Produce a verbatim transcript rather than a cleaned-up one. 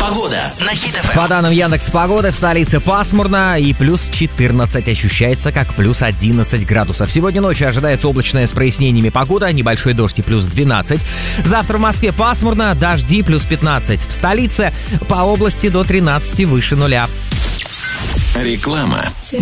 Погода на Хит эф эм. По данным Яндекс.Погоды, в столице пасмурно и плюс четырнадцать ощущается как плюс одиннадцать градусов. Сегодня ночью ожидается облачная с прояснениями погода, небольшой дождь и плюс двенадцать. Завтра в Москве пасмурно, дожди плюс пятнадцать. В столице по области до тринадцати выше нуля. Реклама.